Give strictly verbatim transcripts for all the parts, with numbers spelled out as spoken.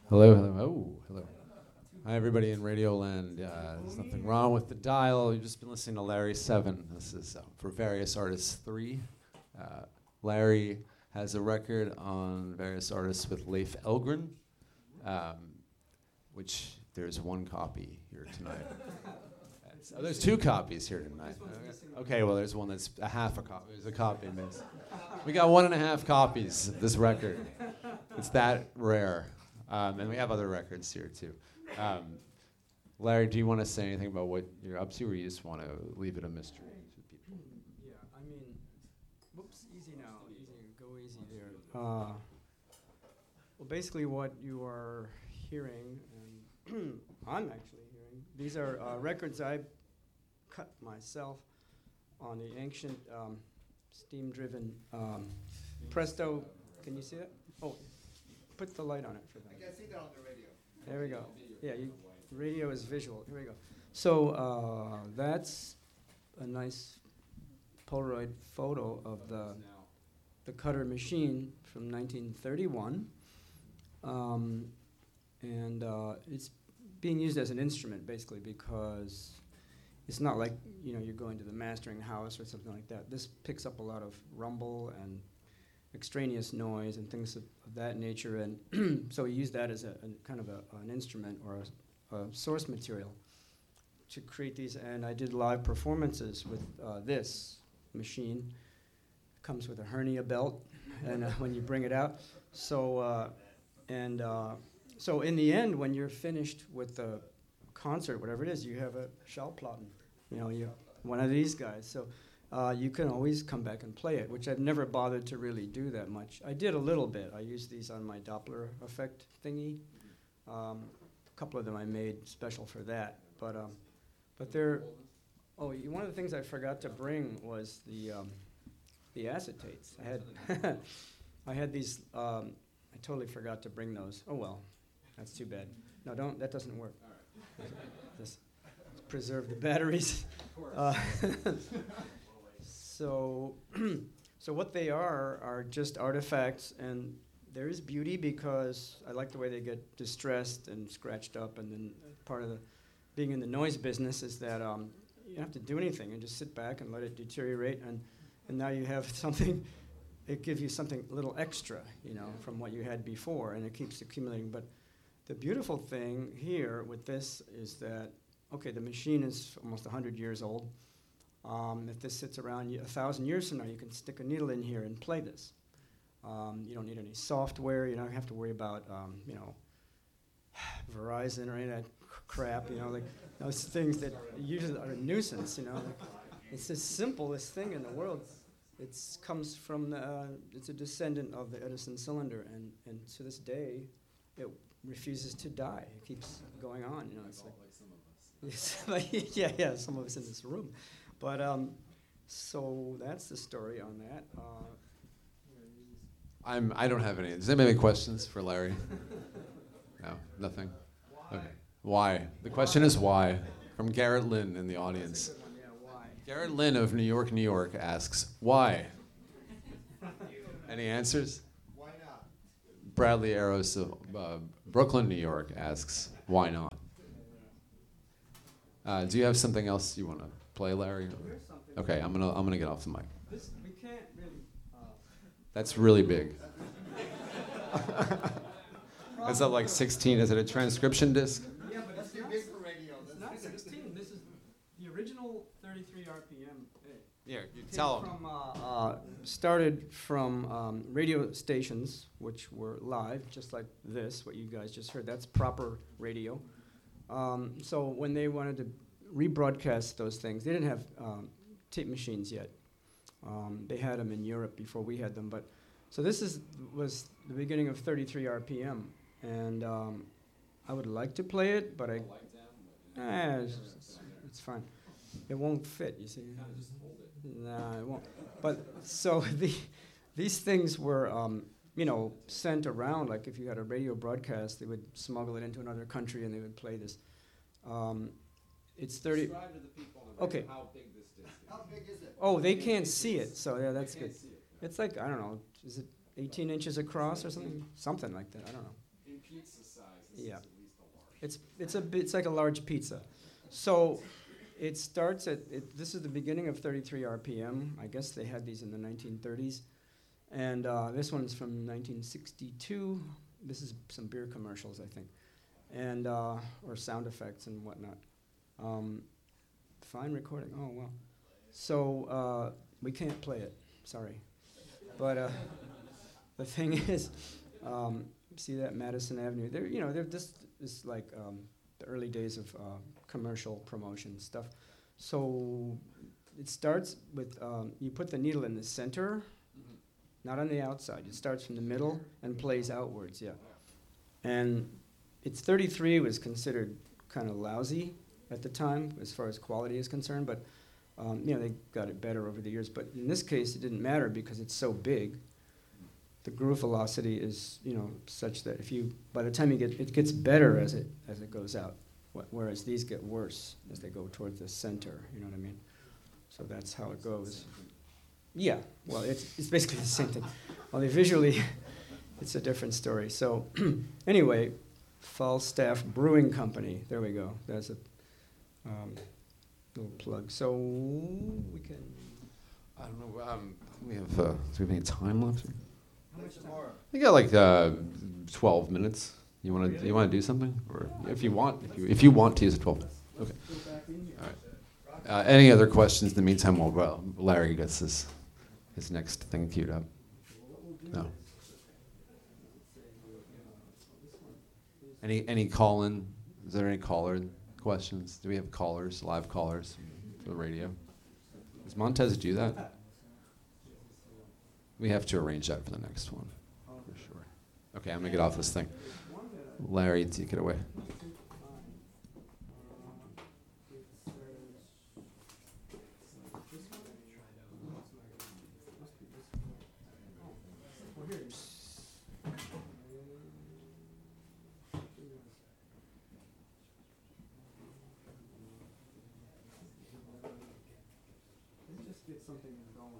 Hello, hello, oh, hello. Hi, everybody in Radio Land. Uh, there's nothing wrong with the dial. You've just been listening to Larry seven. This is uh, for Various Artists three. Uh, Larry has a record on Various Artists with Leif Elgren, um, which there's one copy here tonight. Oh, there's two copies here tonight. Okay, well, there's one that's a half a copy. There's a copy in this. We got one and a half copies of this record. It's that rare. Um, and we have other records here, too. Um, Larry, do you want to say anything about what you're up to, or you just want to leave it a mystery to people? Yeah, I mean, whoops, easy now. Easy, go easy there. Uh, well, basically what you are hearing, and I'm actually hearing, these are uh, records I cut myself on the ancient um, steam-driven um, Presto. Can you see that? Oh, put the light on it for them. I can see that on the radio. There we go. Yeah, you, radio is visual. Here we go. So uh, that's a nice Polaroid photo of the the Cutter machine from nineteen thirty-one, um, and uh, it's being used as an instrument basically because it's not like you know you're going to the mastering house or something like that. This picks up a lot of rumble and extraneous noise and things of, of that nature, and so we use that as a, a kind of a, an instrument or a, a source material to create these. And I did live performances with uh, this machine. It comes with a hernia belt, and uh, when you bring it out, so uh, and uh, so in the end, when you're finished with the concert, whatever it is, you have a Schallplatten, you know, you one of these guys. So. Uh, you can always come back and play it, which I've never bothered to really do that much. I did a little bit. I used these on my Doppler effect thingy. Um, a couple of them I made special for that. But um, but they're, oh, y- one of the things I forgot to bring was the um, the acetates. I had I had these. Um, I totally forgot to bring those. Oh well, that's too bad. No, don't. That doesn't work. Just preserve the batteries. Uh, So, so what they are are just artifacts, and there is beauty because I like the way they get distressed and scratched up. And then part of the being in the noise business is that um, you don't have to do anything and just sit back and let it deteriorate. And and now you have something. It gives you something a little extra, you know, from what you had before, and it keeps accumulating. But the beautiful thing here with this is that okay, the machine is almost one hundred years old. Um, if this sits around y- a thousand years from now, you can stick a needle in here and play this. Um, you don't need any software. You don't have to worry about, um, you know, Verizon or any of that c- crap. You know, like those things that usually are a nuisance. You know, like, it's the simplest thing in the world. It comes from the, uh, it's a descendant of the Edison cylinder, and, and to this day, it refuses to die. It keeps going on. You know, it's like, it's like yeah, yeah, some of us in this room. But um, so that's the story on that. Uh, I'm, I don't have any. Does anybody have any questions for Larry? No, nothing? Why? Okay. Why? The question is why, from Garrett Lynn in the audience. That's a good one, yeah, why? Garrett Lynn of New York, New York asks, why? Any answers? Why not? Bradley Arrows of uh, Brooklyn, New York asks, why not? Uh, do you have something else you want to play, Larry? Here's something. Okay, I'm gonna I'm gonna get off the mic. This, we can't really. Uh, That's really big. Is that like sixteen? Is it a transcription disc? yeah, but That's it's too not, big for radio. it's not sixteen. This is the original thirty-three R P M. Yeah, you Came tell them. from, uh, uh, started from um, radio stations, which were live, just like this, what you guys just heard. That's proper radio. Um, so when they wanted to rebroadcast those things, they didn't have um, tape machines yet. Um, they had them in Europe before we had them. But so this is was the beginning of thirty-three R P M, and um, I would like to play it, but I. Eh, it's, it's, it's fine. It won't fit, you see. Nah, it won't. But so the, these things were, um, you know, sent around. Like if you had a radio broadcast, they would smuggle it into another country and they would play this. Um, it's thirty. Describe to the people on the Okay. radio how big this disc is. How big is it? Oh, they can't see it, so yeah, that's They good. can't see it. It's like I don't know. Is it eighteen inches across or something? Something like that. I don't know. In pizza size, Yeah. It's, it's a bit, it's like a large pizza. So it starts at, it, this is the beginning of thirty-three R P M. I guess they had these in the nineteen thirties. And uh, this one's from nineteen sixty-two. This is some beer commercials, I think. And, uh, or sound effects and whatnot. Um, fine recording, oh, well. So uh, we can't play it, sorry. But uh, the thing is, um, see that Madison Avenue? They're, you know, they're just, this like um, the early days of uh, commercial promotion stuff. So it starts with, um, you put the needle in the center, not on the outside. It starts from the middle and plays outwards, yeah. And it's thirty-three was considered kind of lousy at the time as far as quality is concerned, but um, you know, they got it better over the years. But in this case, it didn't matter because it's so big. The groove velocity is, you know, such that if you, by the time you get, it gets better as it as it goes out, wh whereas these get worse as they go towards the center. You know what I mean? So that's how it goes. Yeah. Well, it's it's basically the same thing. Only visually, it's a different story. So anyway, Falstaff Brewing Company. There we go. That's a um, little plug. So we can. I don't know. Um, we have. Uh, do we have any time left? How much more? We got like uh, twelve minutes. You want to? Really? You want to do something, or if you want, if you, if you want to use it, twelve. Okay. Go back in here. All right. Uh, any other questions in the meantime? While well, Larry gets his his next thing queued up. No. Any any call in? Is there any caller questions? Do we have callers, live callers for the radio? Does Montez do that? We have to arrange that for the next one, for sure. Okay, I'm gonna get off this thing. Larry, take it away. Let's just get something going.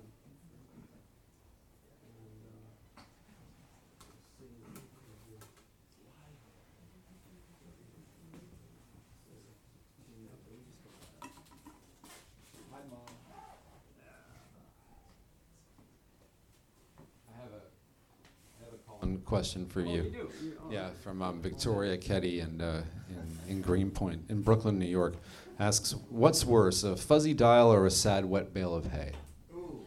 I have a, I have a call-in question for Oh, you. you do? You- oh. Yeah, from um, Victoria Ketty and uh, in, in Greenpoint, in Brooklyn, New York, asks, what's worse, a fuzzy dial or a sad wet bale of hay? Ooh.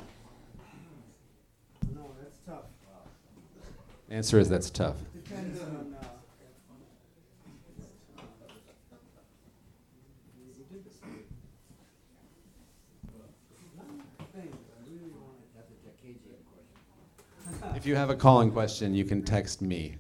No, that's tough. Answer is that's tough. Depends on, uh, If you have a calling question, you can text me.